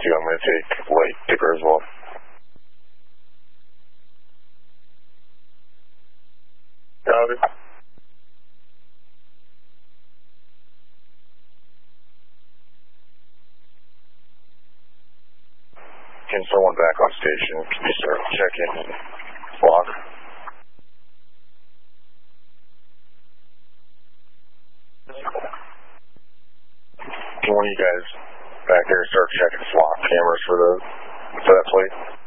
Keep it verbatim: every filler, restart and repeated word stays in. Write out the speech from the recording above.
two. I'm going to take light ticker as well. Got it. Can someone back on station? Can you start checking log? Can one of you guys back there start checking flock cameras for the for that plate?